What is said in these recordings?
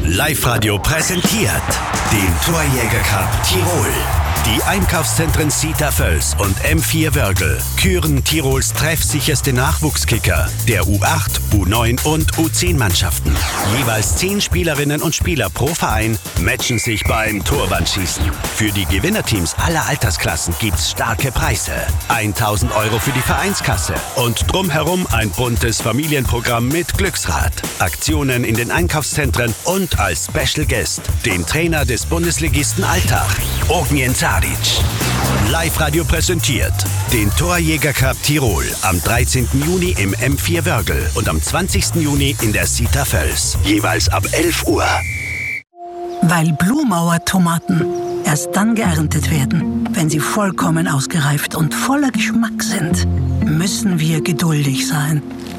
Live-Radio präsentiert den Torjäger Cup Tirol. Die Einkaufszentren Sita Völs und M4 Wörgl küren Tirols treffsicherste Nachwuchskicker der U8, U9 und U10-Mannschaften. Jeweils 10 Spielerinnen und Spieler pro Verein matchen sich beim Torwandschießen. Für die Gewinnerteams aller Altersklassen gibt's starke Preise. 1.000 € für die Vereinskasse und drumherum ein buntes Familienprogramm mit Glücksrad. Aktionen in den Einkaufszentren und als Special Guest den Trainer des Bundesligisten Altach, Ognjen Tadic. Live-Radio präsentiert den Torjäger Cup Tirol am 13. Juni im M4 Wörgl und am 20. Juni in der Sita Völs. Jeweils ab 11 Uhr. Weil Blumauer Tomaten erst dann geerntet werden, wenn sie vollkommen ausgereift und voller Geschmack sind, müssen wir geduldig sein.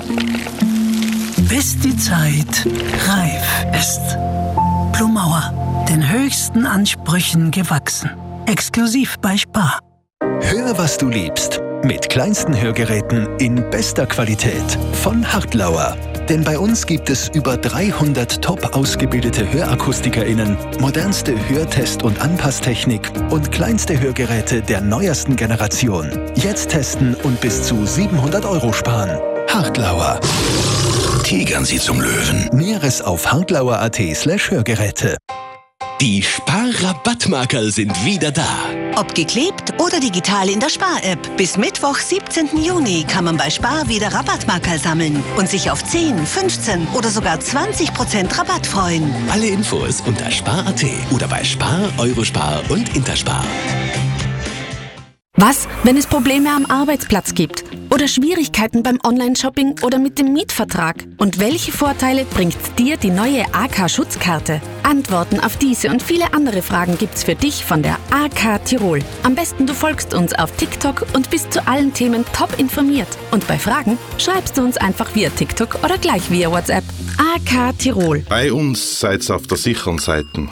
Bis die Zeit reif ist. Blumauer, den höchsten Ansprüchen gewachsen. Exklusiv bei Spar. Hör, was du liebst. Mit kleinsten Hörgeräten in bester Qualität von Hartlauer. Denn bei uns gibt es über 300 top ausgebildete HörakustikerInnen, modernste Hörtest- und Anpasstechnik und kleinste Hörgeräte der neuesten Generation. Jetzt testen und bis zu 700 € sparen. Hartlauer. Tigern Sie zum Löwen. Näheres auf hartlauer.at/Hörgeräte. Die Spar-Rabattmarkerl sind wieder da. Ob geklebt oder digital in der Spar-App. Bis Mittwoch, 17. Juni kann man bei Spar wieder Rabattmarkerl sammeln und sich auf 10, 15 oder sogar 20% Rabatt freuen. Alle Infos unter spar.at oder bei Spar, Eurospar und Interspar. Was, wenn es Probleme am Arbeitsplatz gibt? Oder Schwierigkeiten beim Online-Shopping oder mit dem Mietvertrag? Und welche Vorteile bringt dir die neue AK-Schutzkarte? Antworten auf diese und viele andere Fragen gibt's für dich von der AK Tirol. Am besten du folgst uns auf TikTok und bist zu allen Themen top informiert. Und bei Fragen schreibst du uns einfach via TikTok oder gleich via WhatsApp. AK Tirol. Bei uns seid ihr auf der sicheren Seite.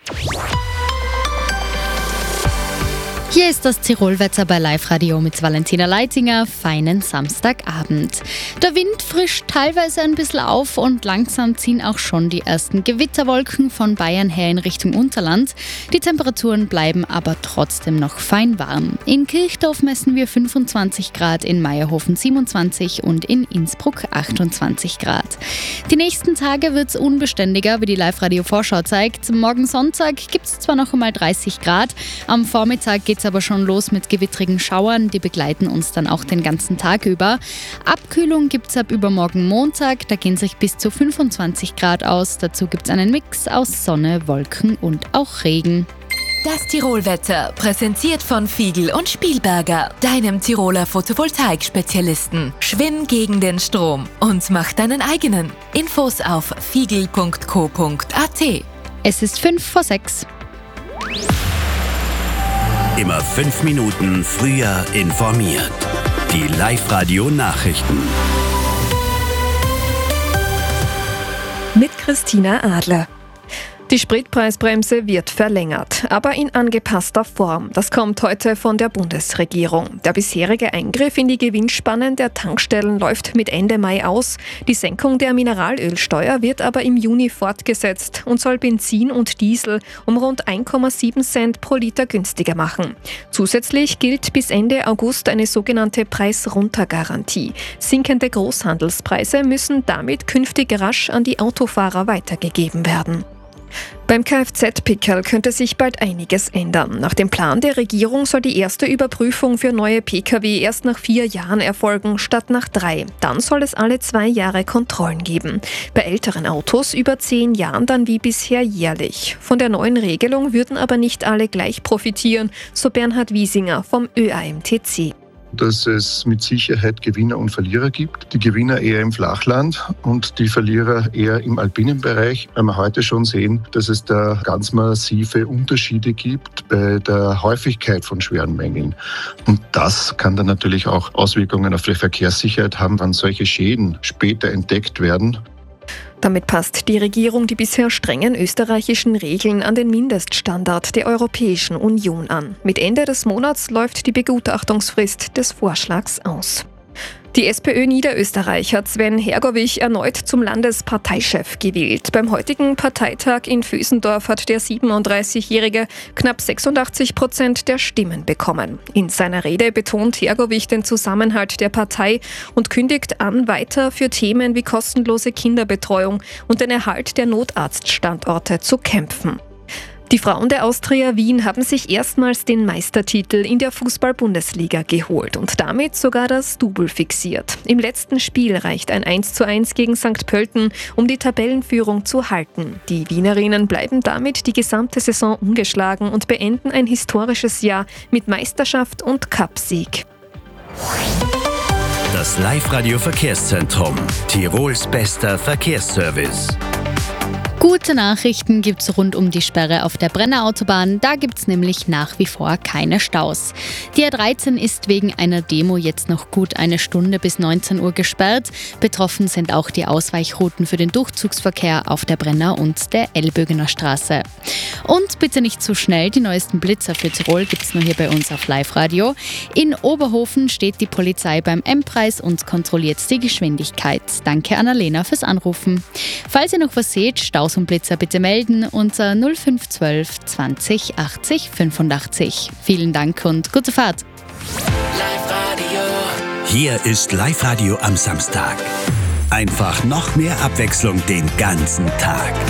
Hier ist das Tirolwetter bei Live-Radio mit Valentina Leitinger. Feinen Samstagabend. Der Wind frischt teilweise ein bisschen auf und langsam ziehen auch schon die ersten Gewitterwolken von Bayern her in Richtung Unterland. Die Temperaturen bleiben aber trotzdem noch fein warm. In Kirchdorf messen wir 25 Grad, in Meierhofen 27 und in Innsbruck 28 Grad. Die nächsten Tage wird es unbeständiger, wie die Live-Radio-Vorschau zeigt. Morgen Sonntag gibt es zwar noch einmal 30 Grad, am Vormittag geht es aber schon los mit gewittrigen Schauern, die begleiten uns dann auch den ganzen Tag über. Abkühlung gibt es ab übermorgen Montag, da gehen sich bis zu 25 Grad aus. Dazu gibt es einen Mix aus Sonne, Wolken und auch Regen. Das Tirolwetter, präsentiert von Fiegl und Spielberger, deinem Tiroler Photovoltaik-Spezialisten. Schwimm gegen den Strom und mach deinen eigenen. Infos auf fiegl.co.at. Es ist 5:06. Immer 5 Minuten früher informiert. Die Live-Radio-Nachrichten. Mit Christina Adler. Die Spritpreisbremse wird verlängert, aber in angepasster Form. Das kommt heute von der Bundesregierung. Der bisherige Eingriff in die Gewinnspannen der Tankstellen läuft mit Ende Mai aus. Die Senkung der Mineralölsteuer wird aber im Juni fortgesetzt und soll Benzin und Diesel um rund 1,7 Cent pro Liter günstiger machen. Zusätzlich gilt bis Ende August eine sogenannte Preisruntergarantie. Sinkende Großhandelspreise müssen damit künftig rasch an die Autofahrer weitergegeben werden. Beim Kfz-Pickerl könnte sich bald einiges ändern. Nach dem Plan der Regierung soll die erste Überprüfung für neue Pkw erst nach 4 Jahren erfolgen, statt nach 3. Dann soll es alle 2 Jahre Kontrollen geben. Bei älteren Autos über 10 Jahren dann wie bisher jährlich. Von der neuen Regelung würden aber nicht alle gleich profitieren, so Bernhard Wiesinger vom ÖAMTC. Dass es mit Sicherheit Gewinner und Verlierer gibt. Die Gewinner eher im Flachland und die Verlierer eher im alpinen Bereich, weil wir heute schon sehen, dass es da ganz massive Unterschiede gibt bei der Häufigkeit von schweren Mängeln. Und das kann dann natürlich auch Auswirkungen auf die Verkehrssicherheit haben, wenn solche Schäden später entdeckt werden. Damit passt die Regierung die bisher strengen österreichischen Regeln an den Mindeststandard der Europäischen Union an. Mit Ende des Monats läuft die Begutachtungsfrist des Vorschlags aus. Die SPÖ Niederösterreich hat Sven Hergovich erneut zum Landesparteichef gewählt. Beim heutigen Parteitag in Vösendorf hat der 37-Jährige knapp 86% der Stimmen bekommen. In seiner Rede betont Hergovich den Zusammenhalt der Partei und kündigt an, weiter für Themen wie kostenlose Kinderbetreuung und den Erhalt der Notarztstandorte zu kämpfen. Die Frauen der Austria Wien haben sich erstmals den Meistertitel in der Fußball-Bundesliga geholt und damit sogar das Double fixiert. Im letzten Spiel reicht ein 1:1 gegen St. Pölten, um die Tabellenführung zu halten. Die Wienerinnen bleiben damit die gesamte Saison ungeschlagen und beenden ein historisches Jahr mit Meisterschaft und Cupsieg. Das Live-Radio-Verkehrszentrum. Tirols bester Verkehrsservice. Gute Nachrichten gibt's rund um die Sperre auf der Brenner Autobahn. Da gibt's nämlich nach wie vor keine Staus. Die A13 ist wegen einer Demo jetzt noch gut eine Stunde bis 19 Uhr gesperrt. Betroffen sind auch die Ausweichrouten für den Durchzugsverkehr auf der Brenner und der Elbögener Straße. Und bitte nicht zu schnell, die neuesten Blitzer für Tirol gibt's nur hier bei uns auf Live-Radio. In Oberhofen steht die Polizei beim M-Preis und kontrolliert die Geschwindigkeit. Danke Annalena fürs Anrufen. Falls ihr noch was seht, Staus und Blitzer bitte melden unter 0512 20 80 85. Vielen Dank und gute Fahrt. Hier ist Live-Radio am Samstag. Einfach noch mehr Abwechslung den ganzen Tag.